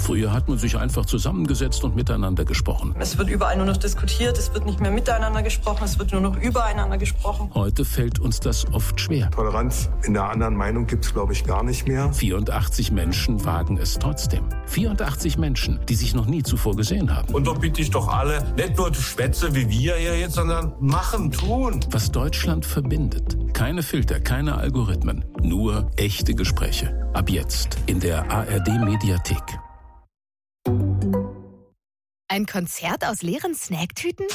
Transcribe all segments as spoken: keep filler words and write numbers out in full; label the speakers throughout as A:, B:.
A: Früher hat man sich einfach zusammengesetzt und miteinander gesprochen.
B: Es wird überall nur noch diskutiert, es wird nicht mehr miteinander gesprochen, es wird nur noch übereinander gesprochen.
A: Heute fällt uns das oft schwer.
C: Toleranz in der anderen Meinung gibt es, glaube ich, gar nicht mehr.
A: vierundachtzig Menschen wagen es trotzdem. vierundachtzig Menschen, die sich noch nie zuvor gesehen haben.
D: Und doch bitte ich doch alle, nicht nur Schwätze wie wir hier jetzt, sondern machen, tun.
A: Was Deutschland verbindet. Keine Filter, keine Algorithmen, nur echte Gespräche. Ab jetzt in der A R D-Mediathek.
E: Ein Konzert aus leeren Snacktüten?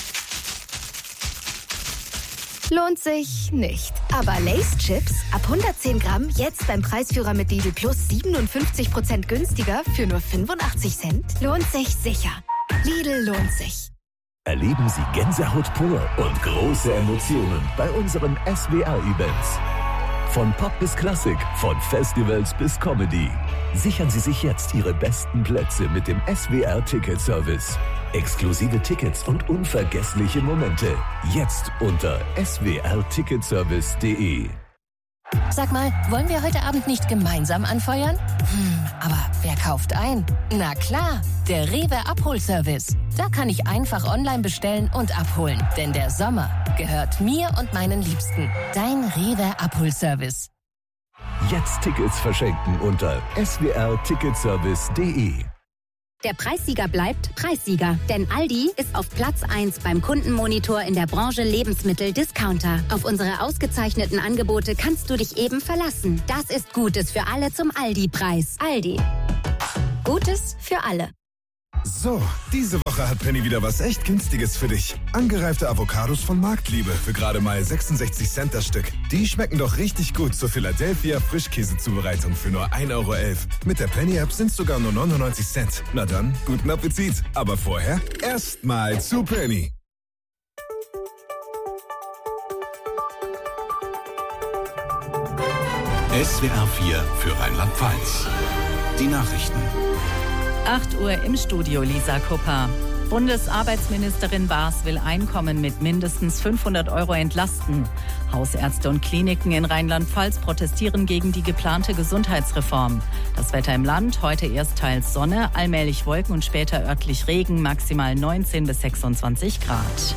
E: Lohnt sich nicht. Aber Lay's Chips ab hundertzehn Gramm jetzt beim Preisführer mit Lidl Plus siebenundfünfzig Prozent günstiger für nur fünfundachtzig Cent? Lohnt sich sicher. Lidl lohnt sich.
F: Erleben Sie Gänsehaut pur und große Emotionen bei unseren S W R-Events. Von Pop bis Klassik, von Festivals bis Comedy. Sichern Sie sich jetzt Ihre besten Plätze mit dem S W R-Ticket-Service. Exklusive Tickets und unvergessliche Momente. Jetzt unter s w r ticketservice punkt d e.
G: Sag mal, wollen wir heute Abend nicht gemeinsam anfeuern? Hm, aber wer kauft ein? Na klar, der Rewe Abholservice. Da kann ich einfach online bestellen und abholen. Denn der Sommer gehört mir und meinen Liebsten. Dein Rewe Abholservice.
F: Jetzt Tickets verschenken unter s w r ticketservice punkt d e.
H: Der Preissieger bleibt Preissieger, denn Aldi ist auf Platz eins beim Kundenmonitor in der Branche Lebensmittel-Discounter. Auf unsere ausgezeichneten Angebote kannst du dich eben verlassen. Das ist Gutes für alle zum Aldi-Preis. Aldi. Gutes für alle.
I: So, diese Woche hat Penny wieder was echt Günstiges für dich. Angereifte Avocados von Marktliebe für gerade mal sechsundsechzig Cent das Stück. Die schmecken doch richtig gut zur Philadelphia Frischkäsezubereitung für nur ein Euro elf. Mit der Penny-App sind es sogar nur neunundneunzig Cent. Na dann, guten Appetit. Aber vorher erstmal zu Penny.
J: S W R vier für Rheinland-Pfalz. Die Nachrichten.
K: acht Uhr im Studio, Lisa Kupper. Bundesarbeitsministerin Baas will Einkommen mit mindestens fünfhundert Euro entlasten. Hausärzte und Kliniken in Rheinland-Pfalz protestieren gegen die geplante Gesundheitsreform. Das Wetter im Land, heute erst teils Sonne, allmählich Wolken und später örtlich Regen, maximal neunzehn bis sechsundzwanzig Grad.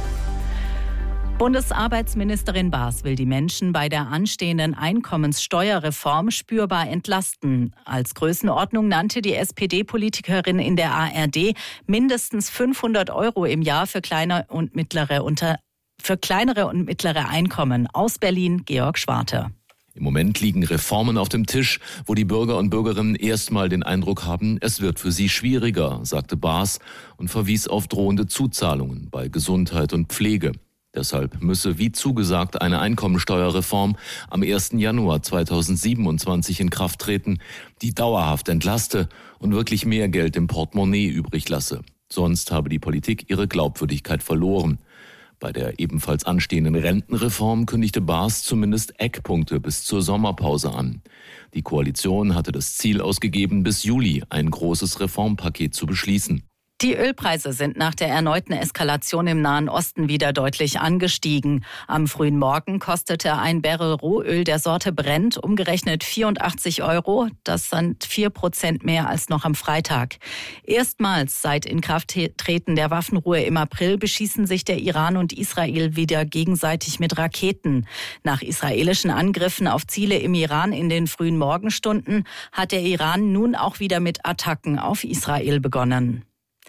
K: Bundesarbeitsministerin Baas will die Menschen bei der anstehenden Einkommenssteuerreform spürbar entlasten. Als Größenordnung nannte die S P D-Politikerin in der A R D mindestens fünfhundert Euro im Jahr für kleine und mittlere unter, für kleinere und mittlere Einkommen. Aus Berlin, Georg Schwarte.
L: Im Moment liegen Reformen auf dem Tisch, wo die Bürger und Bürgerinnen erstmal den Eindruck haben, es wird für sie schwieriger, sagte Baas und verwies auf drohende Zuzahlungen bei Gesundheit und Pflege. Deshalb müsse, wie zugesagt, eine Einkommensteuerreform am ersten Januar zweitausendsiebenundzwanzig in Kraft treten, die dauerhaft entlaste und wirklich mehr Geld im Portemonnaie übrig lasse. Sonst habe die Politik ihre Glaubwürdigkeit verloren. Bei der ebenfalls anstehenden Rentenreform kündigte Baas zumindest Eckpunkte bis zur Sommerpause an. Die Koalition hatte das Ziel ausgegeben, bis Juli ein großes Reformpaket zu beschließen.
K: Die Ölpreise sind nach der erneuten Eskalation im Nahen Osten wieder deutlich angestiegen. Am frühen Morgen kostete ein Barrel Rohöl der Sorte Brent umgerechnet vierundachtzig Euro. Das sind vier Prozent mehr als noch am Freitag. Erstmals seit Inkrafttreten der Waffenruhe im April beschießen sich der Iran und Israel wieder gegenseitig mit Raketen. Nach israelischen Angriffen auf Ziele im Iran in den frühen Morgenstunden hat der Iran nun auch wieder mit Attacken auf Israel begonnen.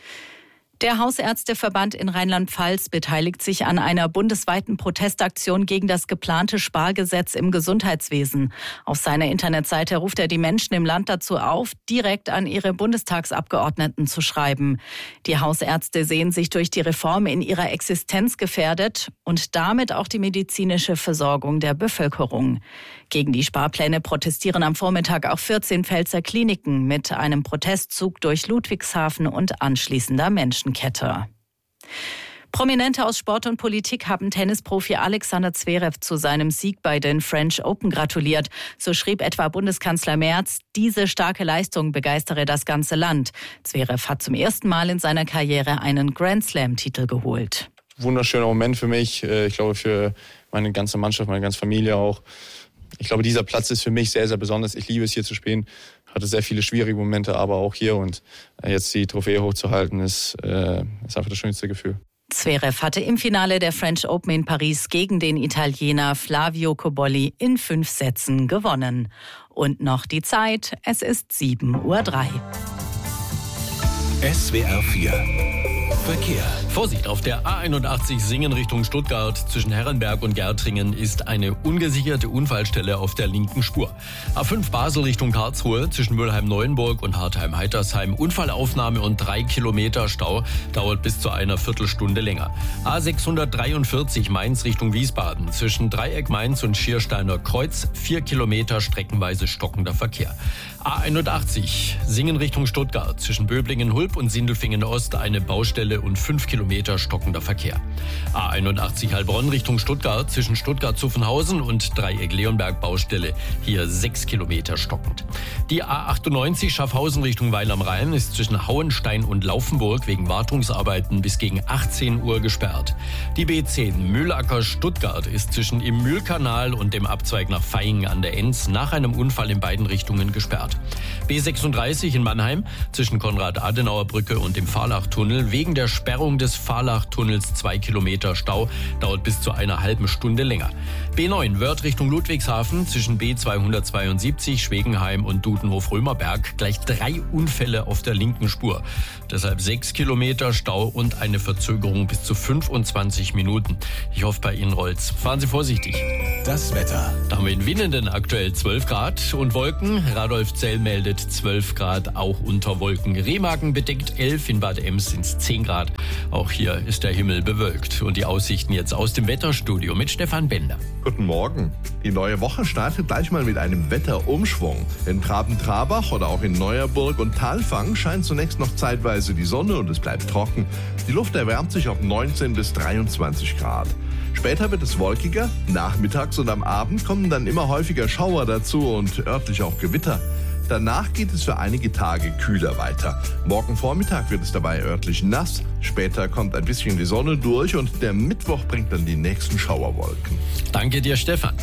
K: Der Hausärzteverband in Rheinland-Pfalz beteiligt sich an einer bundesweiten Protestaktion gegen das geplante Spargesetz im Gesundheitswesen. Auf seiner Internetseite ruft er die Menschen im Land dazu auf, direkt an ihre Bundestagsabgeordneten zu schreiben. Die Hausärzte sehen sich durch die Reform in ihrer Existenz gefährdet und damit auch die medizinische Versorgung der Bevölkerung. Gegen die Sparpläne protestieren am Vormittag auch vierzehn Pfälzer Kliniken mit einem Protestzug durch Ludwigshafen und anschließender Menschen. Kette. Prominente aus Sport und Politik haben Tennisprofi Alexander Zverev zu seinem Sieg bei den French Open gratuliert. So schrieb etwa Bundeskanzler Merz, diese starke Leistung begeistere das ganze Land. Zverev hat zum ersten Mal in seiner Karriere einen Grand Slam-Titel geholt.
M: Wunderschöner Moment für mich, ich glaube für meine ganze Mannschaft, meine ganze Familie auch. Ich glaube, dieser Platz ist für mich sehr, sehr besonders. Ich liebe es, hier zu spielen. hatte sehr viele schwierige Momente, aber auch hier. Und jetzt die Trophäe hochzuhalten, ist, äh, ist einfach das schönste Gefühl.
K: Zverev hatte im Finale der French Open in Paris gegen den Italiener Flavio Cobolli in fünf Sätzen gewonnen. Und noch die Zeit, es ist sieben Uhr drei.
F: S W R vier Verkehr.
N: Vorsicht, auf der A einundachtzig Singen Richtung Stuttgart zwischen Herrenberg und Gärtringen ist eine ungesicherte Unfallstelle auf der linken Spur. A fünf Basel Richtung Karlsruhe zwischen Mülheim-Neuenburg und Hartheim-Heitersheim. Unfallaufnahme und drei Kilometer Stau, dauert bis zu einer Viertelstunde länger. A sechshundertdreiundvierzig Mainz Richtung Wiesbaden zwischen Dreieck Mainz und Schiersteiner Kreuz. Vier Kilometer streckenweise stockender Verkehr. A einundachtzig Singen Richtung Stuttgart zwischen Böblingen-Hulb und Sindelfingen-Ost eine Baustelle und fünf Kilometer stockender Verkehr. A einundachtzig Heilbronn Richtung Stuttgart zwischen Stuttgart-Zuffenhausen und Dreieck-Leonberg Baustelle. Hier sechs Kilometer stockend. Die A achtundneunzig Schaffhausen Richtung Weil am Rhein ist zwischen Hauenstein und Laufenburg wegen Wartungsarbeiten bis gegen achtzehn Uhr gesperrt. Die B zehn Mühlacker-Stuttgart ist zwischen im Mühlkanal und dem Abzweig nach Vaihingen an der Enz nach einem Unfall in beiden Richtungen gesperrt. B sechsunddreißig in Mannheim zwischen Konrad-Adenauer-Brücke und dem Fahrlachtunnel wegen der Sperrung des Fahrlachtunnels zwei Kilometer Stau, dauert bis zu einer halben Stunde länger. B neun Wörth Richtung Ludwigshafen zwischen B zweihundertzweiundsiebzig Schwegenheim und Dudenhof-Römerberg gleich drei Unfälle auf der linken Spur. Deshalb sechs Kilometer Stau und eine Verzögerung bis zu fünfundzwanzig Minuten. Ich hoffe, bei Ihnen rollt's. Fahren Sie vorsichtig.
F: Das Wetter.
N: Da haben wir in Winnenden aktuell zwölf Grad und Wolken. Radolfzell meldet zwölf Grad, auch unter Wolken. Remagen bedeckt elf, in Bad Ems sind es zehn Grad. Auch hier ist der Himmel bewölkt. Und die Aussichten jetzt aus dem Wetterstudio mit Stefan Bender.
O: Guten Morgen. Die neue Woche startet gleich mal mit einem Wetterumschwung. In Traben-Trabach oder auch in Neuerburg und Thalfang scheint zunächst noch zeitweise die Sonne und es bleibt trocken. Die Luft erwärmt sich auf neunzehn bis dreiundzwanzig Grad. Später wird es wolkiger, nachmittags und am Abend kommen dann immer häufiger Schauer dazu und örtlich auch Gewitter. Danach geht es für einige Tage kühler weiter. Morgen Vormittag wird es dabei örtlich nass, später kommt ein bisschen die Sonne durch und der Mittwoch bringt dann die nächsten Schauerwolken.
N: Danke dir, Stefan.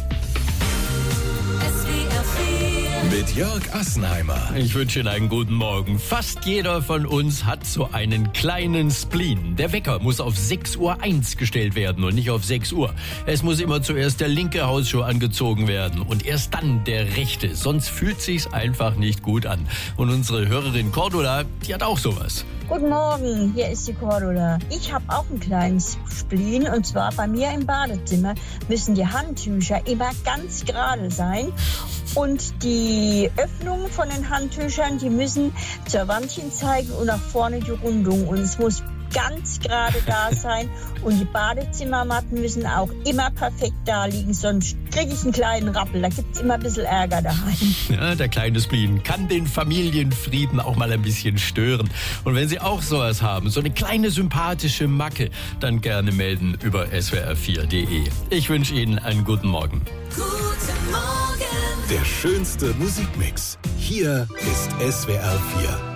F: Mit Jörg Assenheimer.
N: Ich wünsche Ihnen einen guten Morgen. Fast jeder von uns hat so einen kleinen Spleen. Der Wecker muss auf sechs Uhr eins gestellt werden und nicht auf sechs Uhr. Es muss immer zuerst der linke Hausschuh angezogen werden und erst dann der rechte. Sonst fühlt sich's einfach nicht gut an. Und unsere Hörerin Cordula, die hat auch sowas.
P: Guten Morgen, hier ist die Cordula. Ich habe auch einen kleinen Spleen und zwar bei mir im Badezimmer müssen die Handtücher immer ganz gerade sein und die Öffnungen von den Handtüchern, die müssen zur Wand hin zeigen und nach vorne die Rundung und es muss ganz gerade da sein und die Badezimmermatten müssen auch immer perfekt da liegen, sonst kriege ich einen kleinen Rappel. Da gibt es immer ein bisschen Ärger daheim.
N: Ja, der kleine Spleen kann den Familienfrieden auch mal ein bisschen stören. Und wenn Sie auch sowas haben, so eine kleine sympathische Macke, dann gerne melden über S W R vier punkt de. Ich wünsche Ihnen einen guten Morgen.
F: Guten Morgen. Der schönste Musikmix. Hier ist S W R vier.